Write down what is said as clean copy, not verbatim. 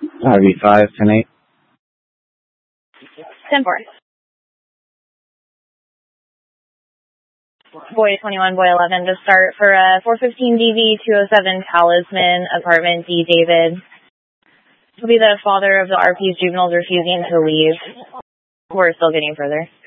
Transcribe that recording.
RV5, 10-8. 10-4. Boy 21, boy 11 to start for 415 DV 207 Talisman, apartment D. David. He'll be the father of the RP's juveniles refusing to leave. We're still getting further.